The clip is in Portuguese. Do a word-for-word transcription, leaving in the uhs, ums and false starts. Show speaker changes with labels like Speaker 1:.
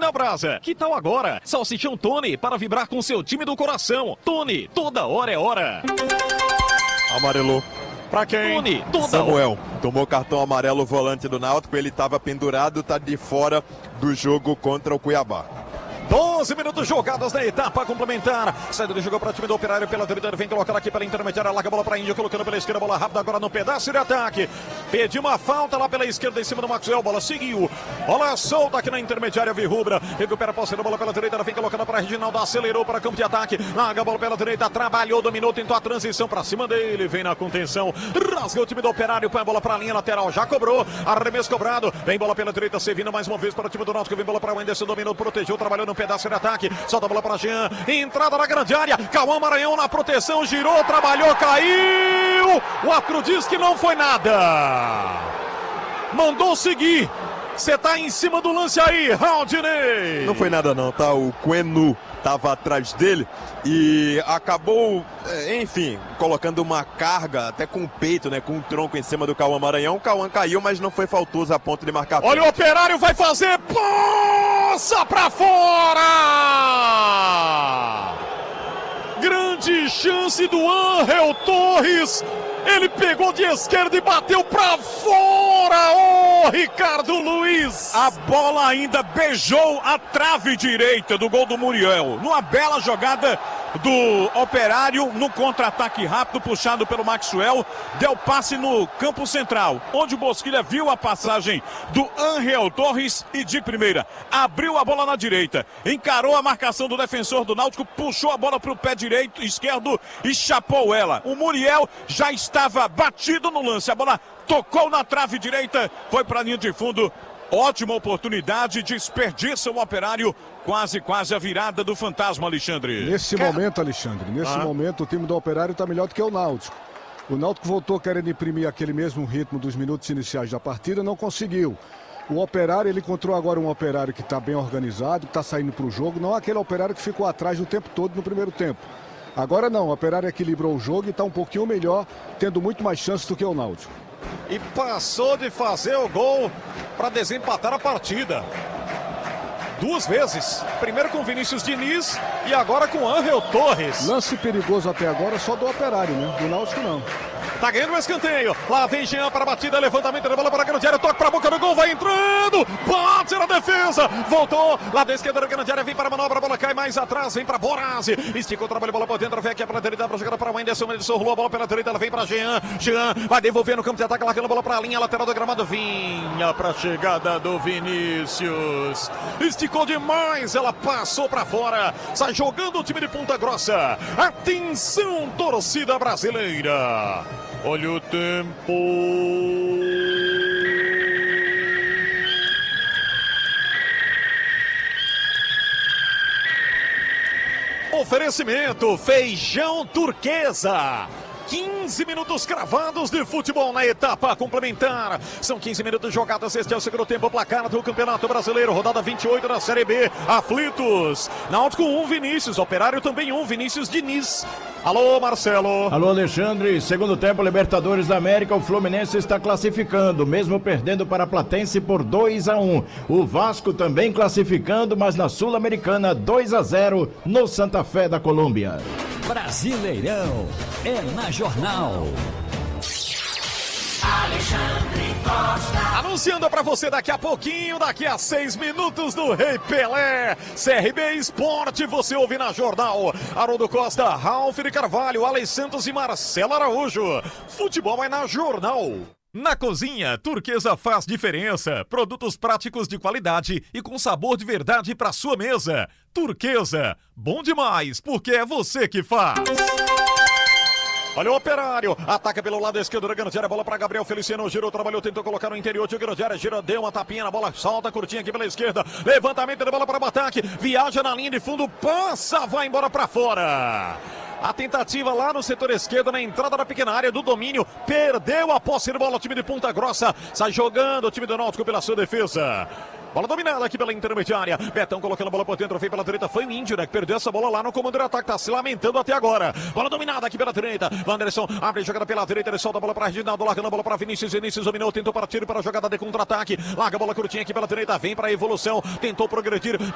Speaker 1: na brasa. Que tal agora? Salsichão Tony para vibrar com seu time do coração. Tony, toda hora é hora.
Speaker 2: Amarelou. Pra quem?
Speaker 1: Tony, toda
Speaker 2: Samuel.
Speaker 1: hora.
Speaker 2: Tomou cartão amarelo o volante do Náutico. Ele estava pendurado, tá de fora do jogo contra o Cuiabá.
Speaker 1: doze minutos jogados na etapa complementar. Saída do jogo para o time do Operário pela direita. Vem colocar aqui pela intermediária. Larga a bola para a Índia. Colocando pela esquerda. Bola rápida agora no pedaço de ataque. Pediu uma falta lá pela esquerda em cima do Maxwell. Bola seguiu. Bola solta aqui na intermediária. Virrubra. Recupera a posse da bola pela direita. Vem colocando para Reginaldo. Acelerou para campo de ataque. Larga a bola pela direita. Trabalhou, dominou. Tentou a transição para cima dele. Vem na contenção. Rasga o time do Operário. Põe a bola para a linha lateral. Já cobrou. Arremesso cobrado. Vem bola pela direita. Servindo mais uma vez para o time do Náutico. Vem bola para o Anderson. Dominou, protegeu. Trabalhou no pedaço de ataque. Solta a bola para Jean, entrada na grande área, Cauã Maranhão na proteção, girou, trabalhou, caiu, o árbitro diz que não foi nada, mandou seguir, você tá em cima do lance aí, Raudinei.
Speaker 2: Não foi nada não, tá? O Quenu tava atrás dele e acabou, enfim, colocando uma carga, até com o peito, né, com o tronco em cima do Cauã Maranhão. O Cauã caiu, mas não foi faltoso a ponto de marcar.
Speaker 1: Olha o Operário, vai fazer, passa pra fora! Grande chance do Ángel Torres, ele pegou de esquerda e bateu pra fora, ô Ricardo Luiz!
Speaker 3: A bola ainda beijou a trave direita do gol do Muriel, numa bela jogada do Operário, no contra-ataque rápido, puxado pelo Maxwell, deu passe no campo central, onde o Bosquilha viu a passagem do Ángel Torres e de primeira, abriu a bola na direita, encarou a marcação do defensor do Náutico, puxou a bola para o pé direito, esquerdo e chapou ela. O Muriel já estava batido no lance, a bola tocou na trave direita, foi para a linha de fundo. Ótima oportunidade, desperdiça o Operário, quase, quase a virada do fantasma, Alexandre.
Speaker 4: Nesse Car... momento, Alexandre, nesse ah. momento o time do Operário está melhor do que o Náutico. O Náutico voltou querendo imprimir aquele mesmo ritmo dos minutos iniciais da partida, não conseguiu. O Operário, ele encontrou agora um Operário que está bem organizado, que está saindo para o jogo, não aquele Operário que ficou atrás o tempo todo no primeiro tempo. Agora não, o Operário equilibrou o jogo e está um pouquinho melhor, tendo muito mais chances do que o Náutico.
Speaker 1: E passou de fazer o gol para desempatar a partida. Duas vezes. Primeiro com Vinícius Diniz e agora com Ángel Torres.
Speaker 4: Lance perigoso até agora só do Operário, né? Do Náutico não.
Speaker 1: Tá ganhando o escanteio. Lá vem Jean para a batida, levantamento da bola para a grande área, toque para a boca do gol, vai entrando, bate na defesa, voltou, lá da esquerda da grande área, vem para a manobra, a bola cai mais atrás, vem para Borazzi, esticou o trabalho, bola por dentro, vem aqui pela direita para jogar para o Anderson, Anderson rolou a bola pela direita, ela vem para Jean, Jean vai devolver no campo de ataque, largando a bola para a linha lateral do gramado, vinha para a chegada do Vinícius, esticou demais, ela passou para fora, sai jogando o time de Ponta Grossa. Atenção, torcida brasileira. Olha o tempo. Oferecimento Feijão Turquesa. quinze minutos cravados de futebol na etapa complementar. São quinze minutos jogados. Este é o segundo tempo. Placar do Campeonato Brasileiro. Rodada vinte e oito da Série B. Aflitos. Náutico um, Vinícius. Operário também um, Vinícius Diniz. Alô, Marcelo.
Speaker 5: Alô, Alexandre. Segundo tempo, Libertadores da América. O Fluminense está classificando, mesmo perdendo para a Platense por dois a um. O Vasco também classificando, mas na Sul-Americana dois a zero no Santa Fé da Colômbia.
Speaker 6: Brasileirão é na Jornal. Alexandre Costa.
Speaker 1: Anunciando pra você daqui a pouquinho, daqui a seis minutos do Rei Pelé. C R B Esporte, você ouve na Jornal. Haroldo Costa, Ralf de Carvalho, Alex Santos e Marcelo Araújo. Futebol é na Jornal. Na cozinha, Turquesa faz diferença. Produtos práticos de qualidade e com sabor de verdade para sua mesa. Turquesa, bom demais, porque é você que faz. Olha o Operário, ataca pelo lado esquerdo da grande área, bola para Gabriel Feliciano, girou, trabalhou, tentou colocar no interior de grande área, girou, deu uma tapinha na bola, solta curtinha aqui pela esquerda, levantamento da bola para o ataque, viaja na linha de fundo, passa, vai embora para fora. A tentativa lá no setor esquerdo, na entrada da pequena área do domínio, perdeu a posse de bola, o time de Ponta Grossa, sai jogando o time do Náutico pela sua defesa. Bola dominada aqui pela intermediária. Betão colocando a bola por dentro, veio pela direita. Foi o Índio, né? Que perdeu essa bola lá no comando de ataque. Tá se lamentando até agora. Bola dominada aqui pela direita. Wanderson abre a jogada pela direita. Ele solta a bola para Reginaldo, largando a bola para Vinícius. Vinícius dominou, tentou partir para a jogada de contra-ataque. Larga a bola curtinha aqui pela direita. Vem para a evolução. Tentou progredir.